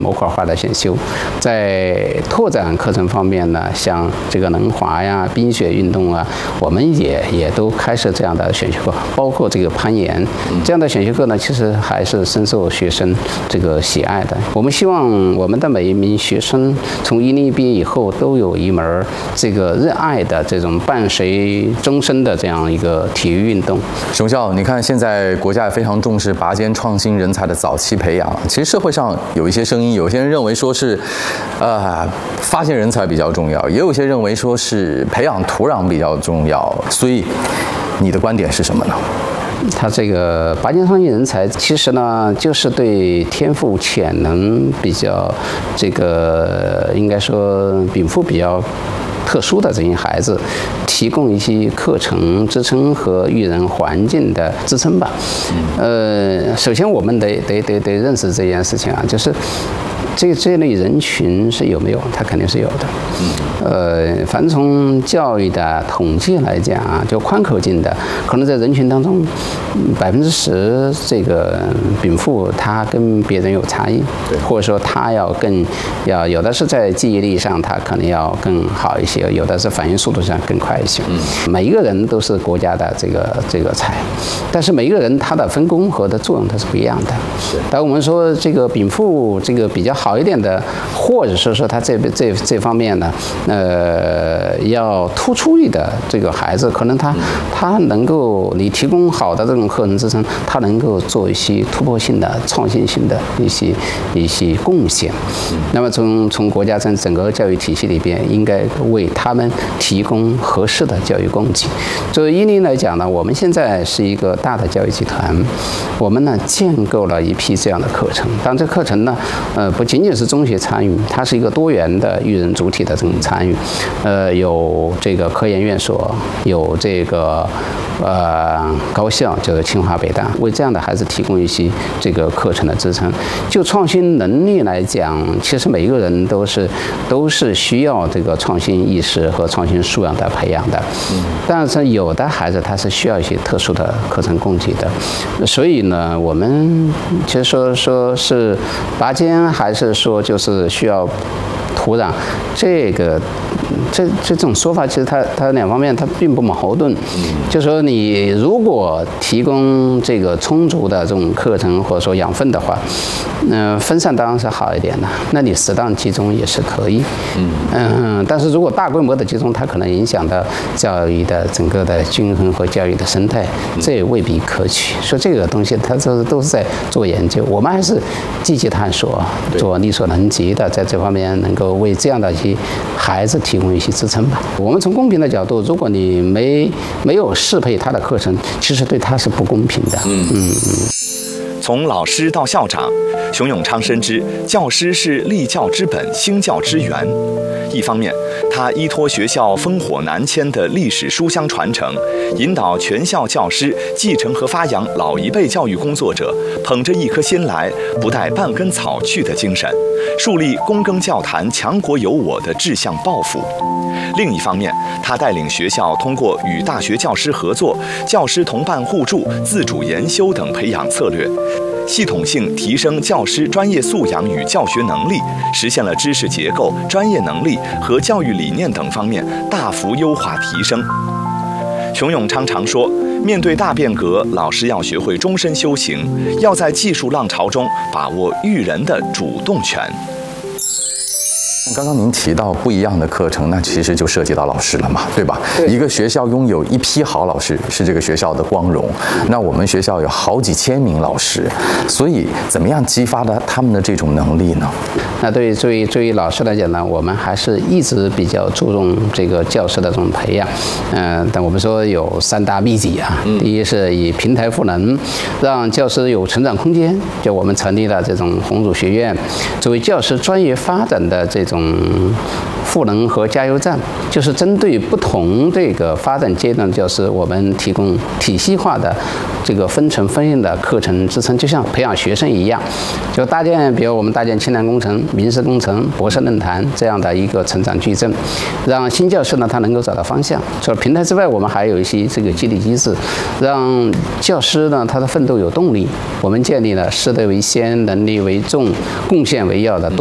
模块化的选修。在拓展课程方面呢，像这个轮滑呀、冰雪运动啊，我们也都开设这样的选修课，包括这个攀岩这样的选修课呢，其实还是深受学生这个喜爱的。我们希望我们的每一名学生从101毕业以后都有一门这个热爱的这种伴随终身的这样一个体育运动。 熊校，你看现在国家也非常重视拔尖创新人才的早期培养。其实社会上有一些声音，有些人认为说是，发现人才比较重要，也有些认为说是培养土壤比较重要。所以，你的观点是什么呢？ 他这个拔尖创新人才，其实呢，就是对天赋潜能比较这个应该说禀赋比较特殊的这些孩子，提供一些课程支撑和育人环境的支撑吧。首先我们得认识这件事情啊，就是这类人群是有没有？它肯定是有的。凡从教育的统计来讲啊，就宽口径的，可能在人群当中10%这个禀赋，它跟别人有差异，或者说他要有的是在记忆力上，他可能要更好一些，有的是反应速度上更快一些。每一个人都是国家的这个才，但是每一个人他的分工和的作用它是不一样的。但我们说这个禀赋这个比较好一点的，或者说他这方面呢，要突出一的这个孩子，可能他能够你提供好的这种课程支撑，他能够做一些突破性的、创新性的一些贡献。那么从国家整个教育体系里边，应该为他们提供合适的教育供给。作为101来讲呢，我们现在是一个大的教育集团，我们呢建构了一批这样的课程。当这课程呢，不仅仅是中学参与，它是一个多元的育人主体的这种参与。有这个科研院所，有这个高校，就是清华、北大，为这样的孩子提供一些这个课程的支撑。就创新能力来讲，其实每一个人都是需要这个创新意识和创新素养的培养的。但是有的孩子他是需要一些特殊的课程供给的。所以呢，我们其实说是拔尖，还是说就是需要土壤，这种说法，其实它两方面它并不矛盾。就是说你如果提供这个充足的这种课程或者说养分的话，分散当然是好一点的，那你适当集中也是可以。但是如果大规模的集中，它可能影响到教育的整个的均衡和教育的生态，这也未必可取。所以这个东西它都是在做研究，我们还是积极探索，做力所能及的，在这方面能够为这样的一些孩子提供一些支撑吧。我们从公平的角度，如果你没有适配他的课程，其实对他是不公平的。 从老师到校长，熊永昌深知教师是立教之本、兴教之源。一方面，他依托学校烽火难迁的历史书香传承，引导全校教师继承和发扬老一辈教育工作者捧着一颗心来，不带半根草去的精神，树立躬耕教坛、强国有我的志向抱负。另一方面，他带领学校通过与大学教师合作、教师同伴互助、自主研修等培养策略，系统性提升教师专业素养与教学能力，实现了知识结构、专业能力和教育理念等方面大幅优化提升。熊永昌常说，面对大变革，老师要学会终身修行，要在技术浪潮中把握育人的主动权。 刚刚您提到不一样的课程，那其实就涉及到老师了嘛，对吧？一个学校拥有一批好老师是这个学校的光荣，那我们学校有好几千名老师，所以怎么样激发他们的这种能力呢？ 那对于老师来讲呢，我们还是一直比较注重这个教师的这种培养。但我们说有3大秘籍啊。第一是以平台赋能，让教师有成长空间，就我们成立了这种红儒学院，作为教师专业发展的这种赋能和加油站，就是针对不同这个发展阶段，就是我们提供体系化的这个分层分印的课程支撑，就像培养学生一样，就搭建，比如我们搭建青南工程、民事工程、博士论坛这样的一个成长矩阵，让新教师呢他能够找到方向。除了平台之外，我们还有一些这个激励机制，让教师呢他的奋斗有动力。我们建立了师德为先、能力为重、贡献为要的